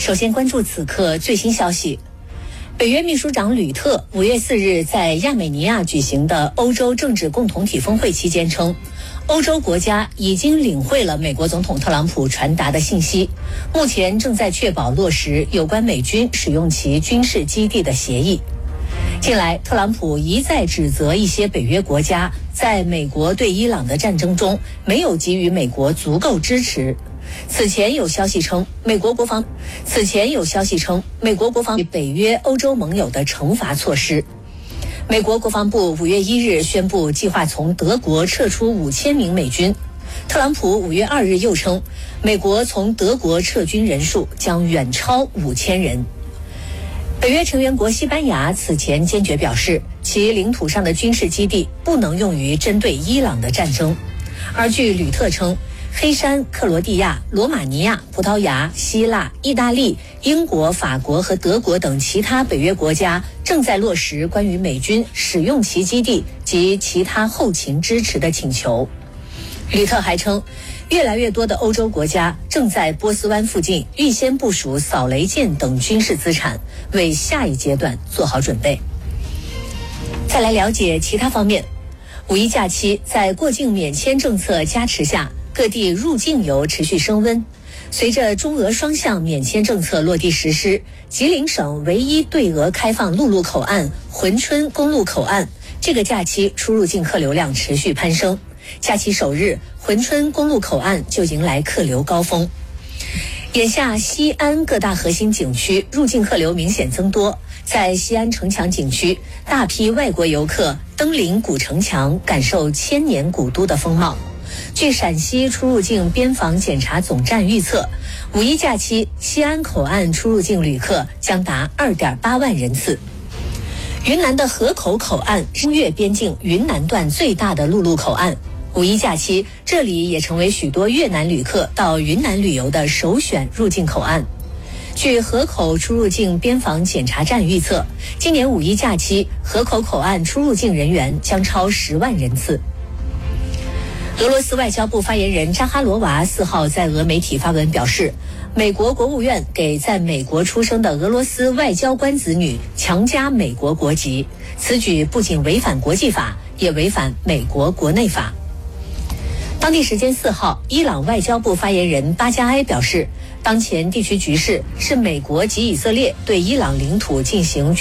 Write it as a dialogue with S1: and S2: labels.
S1: 首先关注此刻最新消息。北约秘书长吕特5月4日在亚美尼亚举行的欧洲政治共同体峰会期间称，欧洲国家已经领会了美国总统特朗普传达的信息，目前正在确保落实有关美军使用其军事基地的协议。近来，特朗普一再指责一些北约国家在美国对伊朗的战争中没有给予美国足够支持。此前有消息称，美国国防与北约欧洲盟友的惩罚措施。美国国防部5月1日宣布计划从德国撤出5000名美军。特朗普5月2日又称，美国从德国撤军人数将远超5000人。北约成员国西班牙此前坚决表示，其领土上的军事基地不能用于针对伊朗的战争。而据吕特称，黑山、克罗地亚、罗马尼亚、葡萄牙、希腊、意大利、英国、法国和德国等其他北约国家正在落实关于美军使用其基地及其他后勤支持的请求。吕特还称，越来越多的欧洲国家正在波斯湾附近预先部署扫雷舰等军事资产，为下一阶段做好准备。再来了解其他方面。五一假期在过境免签政策加持下，各地入境游持续升温。随着中俄双向免签政策落地实施，吉林省唯一对俄开放陆路口岸珲春公路口岸这个假期出入境客流量持续攀升。假期首日，珲春公路口岸就迎来客流高峰。眼下西安各大核心景区入境客流明显增多，在西安城墙景区，大批外国游客登临古城墙，感受千年古都的风貌。据陕西出入境边防检查总站预测，五一假期西安口岸出入境旅客将达2.8万人次。云南的河口口岸是越边境云南段最大的陆路口岸，五一假期这里也成为许多越南旅客到云南旅游的首选入境口岸。据河口出入境边防检查站预测，今年五一假期河口口岸出入境人员将超10万人次。俄罗斯外交部发言人扎哈罗娃4号在俄媒体发文表示，美国国务院给在美国出生的俄罗斯外交官子女强加美国国籍，此举不仅违反国际法，也违反美国国内法。当地时间4号，伊朗外交部发言人巴加埃表示，当前地区局势是美国及以色列对伊朗领土进行